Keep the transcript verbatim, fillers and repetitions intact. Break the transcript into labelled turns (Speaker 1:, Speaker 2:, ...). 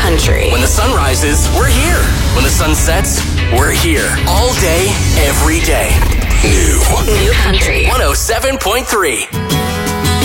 Speaker 1: Country.
Speaker 2: When the sun rises, we're here. When the sun sets, we're here. All day, every day. New.
Speaker 1: New Country.
Speaker 2: one oh seven point three.